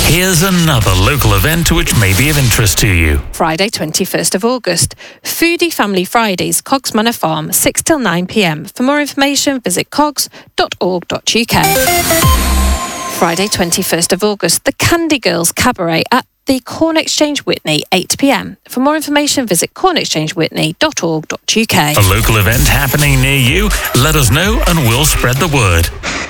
Here's another local event which may be of interest to you. Friday 21st of August. Foodie Family Fridays, Cogs Manor Farm, 6 till 9 p.m. For more information, visit cogs.org.uk. Friday 21st of August. The Candy Girls Cabaret at the Corn Exchange Witney, 8 p.m. For more information, visit cornexchangewitney.org.uk. A local event happening near you? Let us know and we'll spread the word.